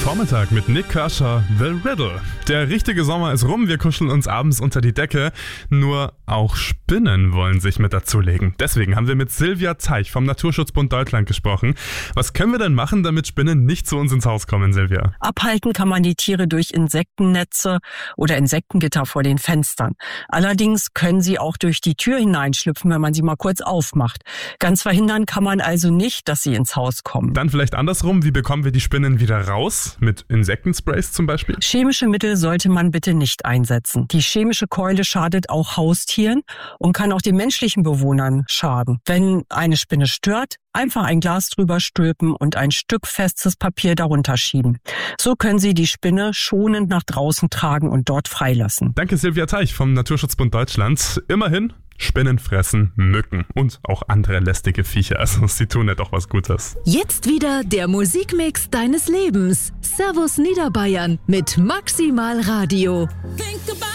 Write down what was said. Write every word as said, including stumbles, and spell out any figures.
Vormittag mit Nick Kershaw, The Riddle. Der richtige Sommer ist rum, wir kuscheln uns abends unter die Decke. Nur auch Spinnen wollen sich mit dazulegen. Deswegen haben wir mit Silvia Teich vom Naturschutzbund Deutschland gesprochen. Was können wir denn machen, damit Spinnen nicht zu uns ins Haus kommen, Silvia? Abhalten kann man die Tiere durch Insektennetze oder Insektengitter vor den Fenstern. Allerdings können sie auch durch die Tür hineinschlüpfen, wenn man sie mal kurz aufmacht. Ganz verhindern kann man also nicht, dass sie ins Haus kommen. Dann vielleicht andersrum, wie bekommen wir die Spinnen wieder raus? Mit Insektensprays zum Beispiel? Chemische Mittel sollte man bitte nicht einsetzen. Die chemische Keule schadet auch Haustieren und kann auch den menschlichen Bewohnern schaden. Wenn eine Spinne stört, einfach ein Glas drüber stülpen und ein Stück festes Papier darunter schieben. So können Sie die Spinne schonend nach draußen tragen und dort freilassen. Danke Silvia Teich vom Naturschutzbund Deutschland. Immerhin, Spinnen fressen Mücken und auch andere lästige Viecher. Also sie tun ja doch was Gutes. Jetzt wieder der Musikmix deines Lebens. Servus Niederbayern mit Maximal Radio.